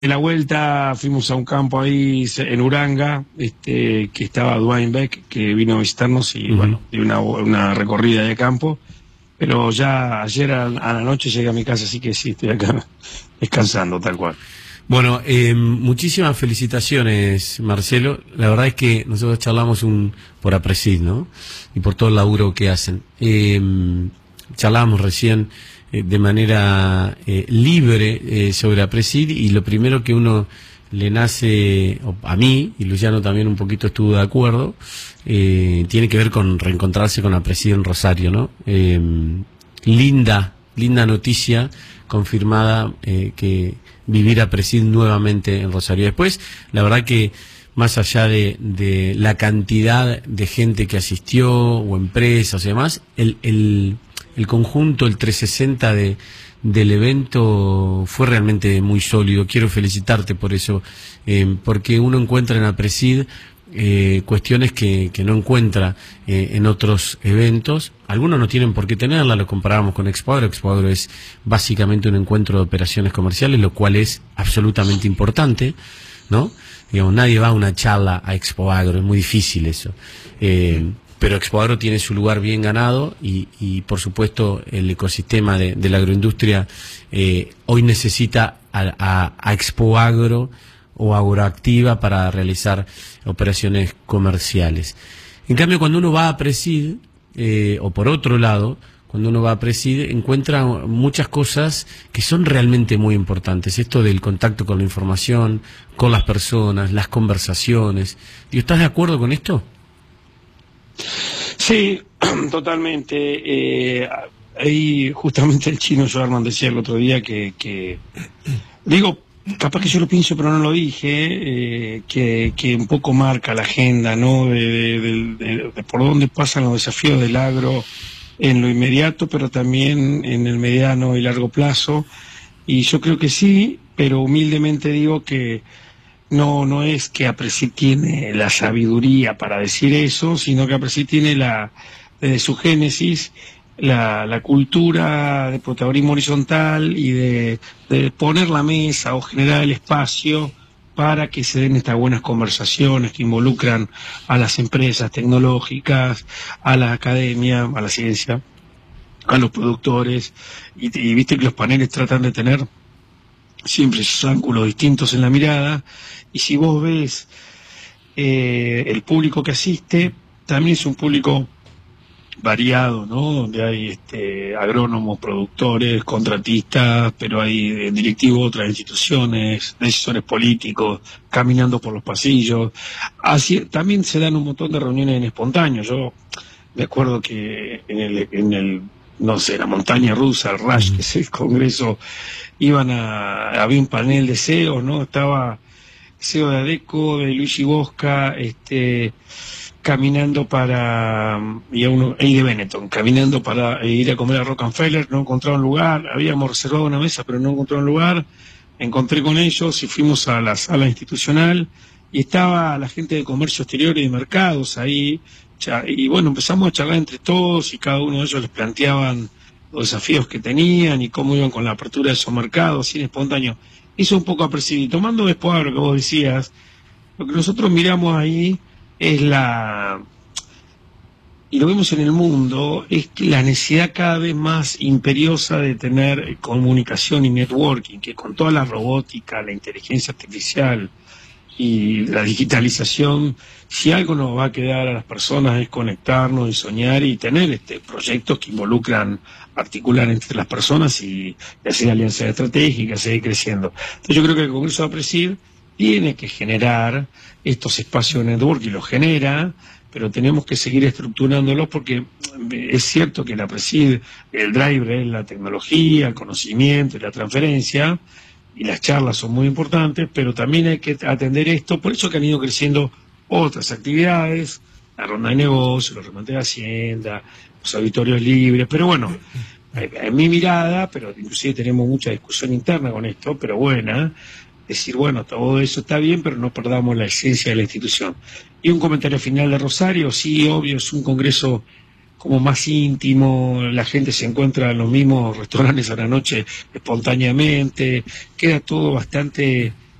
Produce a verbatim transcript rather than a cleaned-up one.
En la vuelta fuimos a un campo ahí en Uranga, este, que estaba Dwayne Beck, que vino a visitarnos y uh-huh. bueno, dio una, una recorrida de campo. Pero ya ayer a, a la noche llegué a mi casa, así que sí, estoy acá descansando, tal cual. Bueno, eh, muchísimas felicitaciones, Marcelo. La verdad es que nosotros charlamos un por Apresid, ¿no? Y por todo el laburo que hacen. Eh, charlábamos recién eh, de manera eh, libre eh, sobre Apresid, y lo primero que uno le nace, a mí, y Luciano también un poquito estuvo de acuerdo, eh, tiene que ver con reencontrarse con Apresid en Rosario, ¿no? Eh, linda, linda noticia confirmada, eh, que vivir Apresid nuevamente en Rosario. Después, la verdad que más allá de, de la cantidad de gente que asistió, o empresas y demás, el, el, el conjunto, el trescientos sesenta de del evento fue realmente muy sólido. Quiero felicitarte por eso, eh, porque uno encuentra en Apresid eh, cuestiones que, que no encuentra eh, en otros eventos. Algunos no tienen por qué tenerla, lo comparábamos con Expoagro. Expoagro es básicamente un encuentro de operaciones comerciales, lo cual es absolutamente importante, ¿no? Digamos, nadie va a una charla a Expoagro, es muy difícil eso. Eh, pero Expoagro tiene su lugar bien ganado, y, y por supuesto el ecosistema de, de la agroindustria eh, hoy necesita a, a, a Expoagro o Agroactiva para realizar operaciones comerciales. En cambio, cuando uno va a Apresid, eh, o por otro lado, cuando uno va a Apresid, encuentra muchas cosas que son realmente muy importantes. Esto del contacto con la información, con las personas, las conversaciones. ¿Y estás de acuerdo con esto? Sí, totalmente. Eh, ahí justamente el chino Joarman decía el otro día que, que digo, capaz que yo lo pienso pero no lo dije, eh, que, que un poco marca la agenda, ¿no? De, de, de, de, de por dónde pasan los desafíos del agro en lo inmediato, pero también en el mediano y largo plazo. Y yo creo que sí, pero humildemente digo que No, no es que Apresid tiene la sabiduría para decir eso, sino que Apresid tiene la, desde su génesis, la, la cultura de protagonismo horizontal y de, de poner la mesa o generar el espacio para que se den estas buenas conversaciones que involucran a las empresas tecnológicas, a la academia, a la ciencia, a los productores, y, y viste que los paneles tratan de tener siempre esos ángulos distintos en la mirada, y si vos ves eh, el público que asiste, también es un público variado, ¿no? Donde hay este, agrónomos, productores, contratistas, pero hay directivos de otras instituciones, decisores políticos, caminando por los pasillos. Así, también se dan un montón de reuniones en espontáneo. Yo me acuerdo que en el, en el no sé, la montaña rusa, el Rush, que es el congreso, iban a, había un panel de C E O, ¿no? Estaba C E O de ADECO, de Luigi Bosca, este, caminando para, y, a uno, y de Benetton, caminando para ir a comer a Rockefeller, no encontraron lugar, habíamos reservado una mesa, pero no encontraron lugar. Me encontré con ellos y fuimos a la sala institucional, y estaba la gente de comercio exterior y de mercados ahí, y bueno, empezamos a charlar entre todos, y cada uno de ellos les planteaban los desafíos que tenían y cómo iban con la apertura de esos mercados, sin espontáneo. Eso un poco Apresid. Tomando después a lo que vos decías, lo que nosotros miramos ahí es la, y lo vemos en el mundo, es la necesidad cada vez más imperiosa de tener comunicación y networking, que con toda la robótica, la inteligencia artificial y la digitalización, si algo nos va a quedar a las personas es conectarnos y soñar y tener este proyectos que involucran articular entre las personas y, y hacer alianzas estratégicas, seguir creciendo. Entonces yo creo que el Congreso de Apresid tiene que generar estos espacios de network, y los genera, pero tenemos que seguir estructurándolos, porque es cierto que en Apresid el driver es la tecnología, el conocimiento y la transferencia, y las charlas son muy importantes, pero también hay que atender esto. Por eso que han ido creciendo otras actividades, la ronda de negocios, los remates de Hacienda, los auditorios libres, pero bueno, en mi mirada, pero inclusive tenemos mucha discusión interna con esto, pero buena, decir, bueno, todo eso está bien, pero no perdamos la esencia de la institución. Y un comentario final de Rosario, sí, obvio, es un congreso como más íntimo, la gente se encuentra en los mismos restaurantes a la noche espontáneamente, queda todo bastante